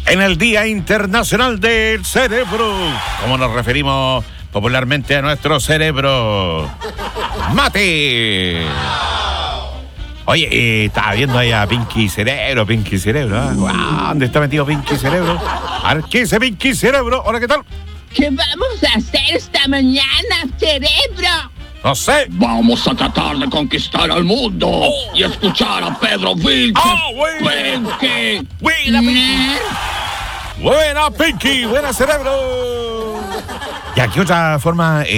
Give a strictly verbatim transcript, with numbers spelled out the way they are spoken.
en el Día Internacional del Cerebro, como nos referimos popularmente a nuestro cerebro. ¡Mate! Oye, eh, estaba viendo ahí a Pinky Cerebro, Pinky Cerebro. ¿eh? Guau, ¿dónde está metido Pinky Cerebro? A ver, ¿qué dice Pinky Cerebro? Hola, ¿qué tal? ¿Qué vamos a hacer esta mañana, cerebro? No sé. Vamos a tratar de conquistar al mundo oh. y escuchar a Pedro Vilches. ¡Oh, güey! Pinky. ¡Buena, Pinky! ¡Buena, Pinky! ¡Buena, Cerebro! ¿Y a qué otra forma... Eh,